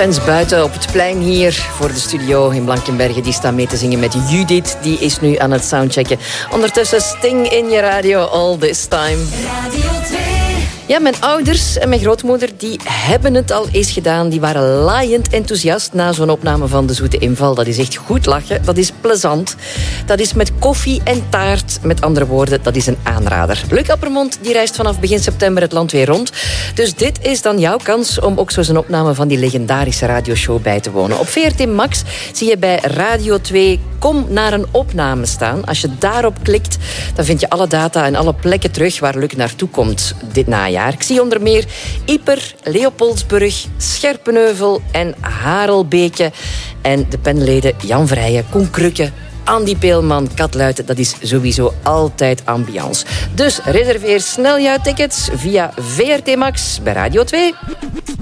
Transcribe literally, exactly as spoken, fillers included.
Fans buiten op het plein hier voor de studio in Blankenberge. Die staan mee te zingen met Judith. Die is nu aan het soundchecken. Ondertussen Sting in je radio all this time. Radio twee. Ja, mijn ouders en mijn grootmoeder die hebben het al eens gedaan. Die waren laaiend enthousiast na zo'n opname van De Zoete Inval. Dat is echt goed lachen. Dat is plezant. Dat is met koffie en taart. Met andere woorden, dat is een aanrader. Luc Appermond die reist vanaf begin september het land weer rond. Dus dit is dan jouw kans om ook zo'n opname van die legendarische radioshow bij te wonen. Op V R T Max zie je bij Radio twee Kom naar een opname staan. Als je daarop klikt, dan vind je alle data en alle plekken terug waar Luc naartoe komt dit najaar. Ik zie onder meer Ieper, Leopoldsburg, Scherpenheuvel en Harelbeke. En de panelleden Jan Vrijen, Koen Krukke, Andy Peelman, Kat Luiten, dat is sowieso altijd ambiance. Dus reserveer snel jouw tickets via V R T Max bij Radio twee.